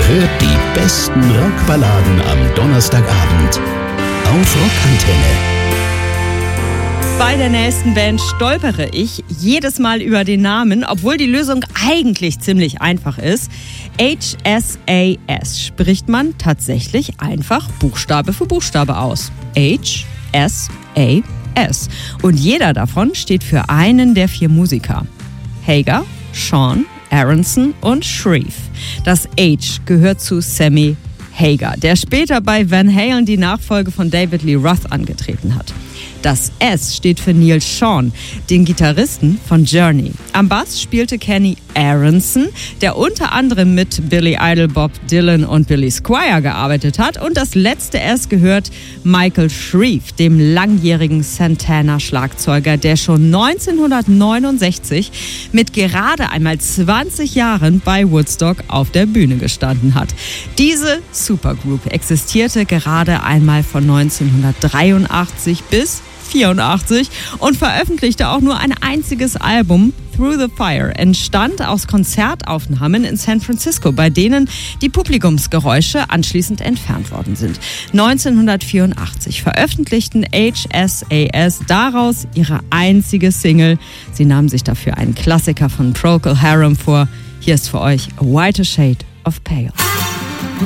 hört die besten Rockballaden am Donnerstagabend auf Rockantenne. Bei der nächsten Band stolpere ich jedes Mal über den Namen, obwohl die Lösung eigentlich ziemlich einfach ist. HSAS spricht man tatsächlich einfach Buchstabe für Buchstabe aus. HSAS. Und jeder davon steht für einen der 4 Musiker. Hagar, Sean, Aronson und Shreve. Das H gehört zu Sammy Hagar, der später bei Van Halen die Nachfolge von David Lee Roth angetreten hat. Das S steht für Neil Schon, den Gitarristen von Journey. Am Bass spielte Kenny Aronson, der unter anderem mit Billy Idol, Bob Dylan und Billy Squier gearbeitet hat. Und das letzte S gehört Michael Shreve, dem langjährigen Santana-Schlagzeuger, der schon 1969 mit gerade einmal 20 Jahren bei Woodstock auf der Bühne gestanden hat. Diese Supergroup existierte gerade einmal von 1983 bis 1984 und veröffentlichte auch nur ein einziges Album. Through the Fire entstand aus Konzertaufnahmen in San Francisco, bei denen die Publikumsgeräusche anschließend entfernt worden sind. 1984 veröffentlichten HSAS daraus ihre einzige Single. Sie nahmen sich dafür einen Klassiker von Procol Harum vor. Hier ist für euch A Whiter Shade of Pale.